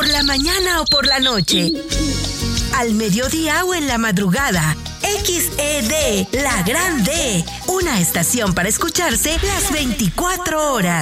por la mañana o por la noche, al mediodía o en la madrugada. XED, la gran D, una estación para escucharse las 24 horas.